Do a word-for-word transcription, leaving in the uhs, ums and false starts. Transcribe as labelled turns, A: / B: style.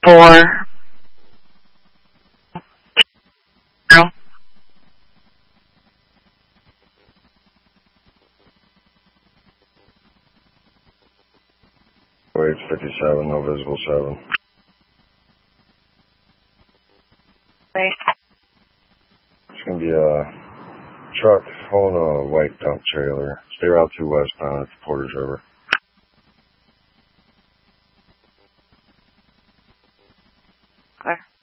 A: four, zero.
B: Wait, fifty-seven, no visible seven.
A: Wait.
B: It's gonna be a truck hauling a white dump trailer. Stay Route two westbound at the Porters River.
A: Clear.